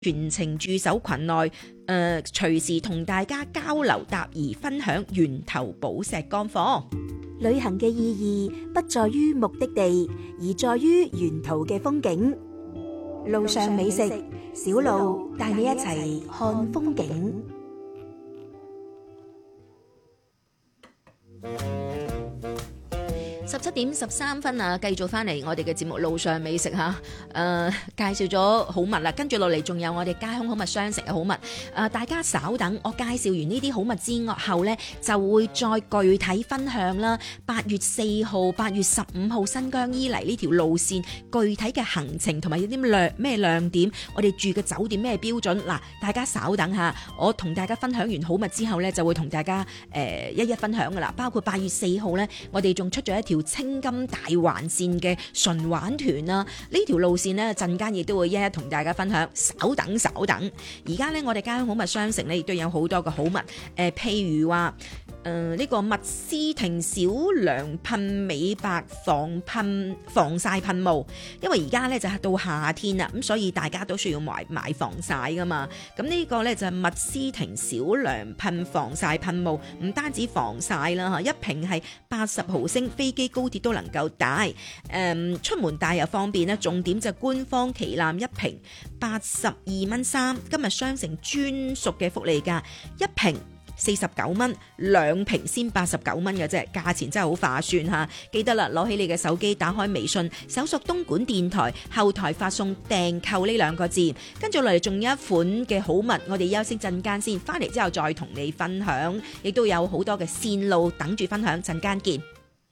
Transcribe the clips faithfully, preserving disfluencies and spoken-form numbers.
全程駐守群內，誒、呃、隨時同大家交流答疑，分享源頭寶石乾貨。 旅行嘅意義不在於目的地，而在於沿途嘅風景。路上美食，小路帶你一齊看風景。 十七點十三分啊，繼續翻嚟我哋嘅節目路上美食嚇，誒、呃、介紹咗好物啦，跟住落嚟仲有我哋街空好物商城嘅好物，誒、呃、大家稍等，我介紹完呢啲好物之後呢，就會再具體分享啦。八月四號、八月十五號新疆伊犁呢條路線具體嘅行程同埋有啲亮咩亮點，我哋住嘅酒店咩標準嗱，大家稍等下，我同大家分享完好物之後呢，就會同大家誒、呃、一一分享噶啦。包括八月四號呢，我哋仲出咗一條青金大環線嘅純玩團啊，呢條路線呢，陣間亦都會一一同大家分享。稍等稍等，而家呢，我哋家鄉好物商城呢，亦都有好多個好物，誒、呃、譬如話誒呢個麥斯廷小亮噴美白防噴防曬噴霧，因為而家呢，就係到夏天啦，咁所以大家都需要買買防曬噶嘛。咁呢個呢，就係麥斯廷小亮噴防曬噴霧，唔單止防曬啦嚇，一瓶係八十毫升，飛機高鐵都能夠帶，誒、嗯、出門帶又方便咧。重點就官方旗艦一瓶八十二蚊三，今日商城專屬嘅福利價，一瓶四十九蚊，兩瓶先八十九蚊嘅啫，價錢真係好划算嚇。記得啦，攞起你嘅手機，打開微信，搜索東莞電台，後台發送訂購呢兩個字，跟住落嚟仲有一款嘅好物，我哋休息陣間先，翻嚟之後再同你分享，亦都有好多嘅線路等住分享，陣間見。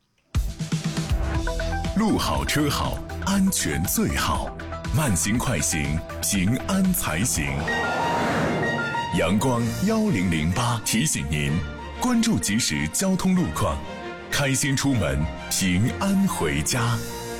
路好車好，安全最好，慢行快行，平安才行。陽光一零零八提醒您，關注即時交通路況，開心出門，平安回家。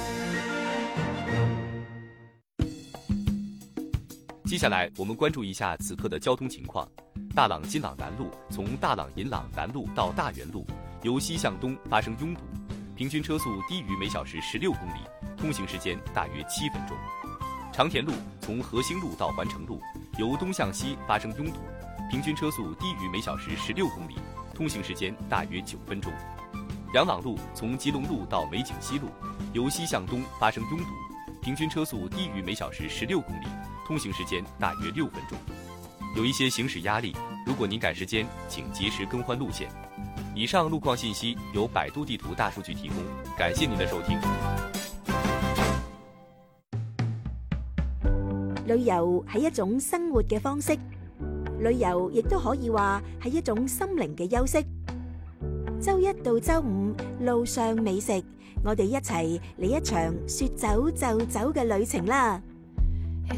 接下來我們關注一下此刻的交通情況。大朗金朗南路從大朗銀朗南路到大元路，由西向東發生擁堵，平均車速低於每小時十六公里，通行時間大約七分鐘。長田路從和興路到環城路，由東向西發生擁堵，平均車速低於每小時十六公里，通行時間大約九分鐘。楊朗路從吉隆路到美景西路，由西向東發生擁堵，平均車速低於每小時十六公里，通行時間大約六分鐘。有一些行駛壓力，如果您趕時間，請及時更換路線。以上路況信息由百度地圖大數據提供，感謝您的收聽。 旅遊係一種生活嘅方式，旅遊亦都可以話係一種心靈嘅休息。周一到周五路上美食，我哋一齊嚟一場說走就走嘅旅程啦！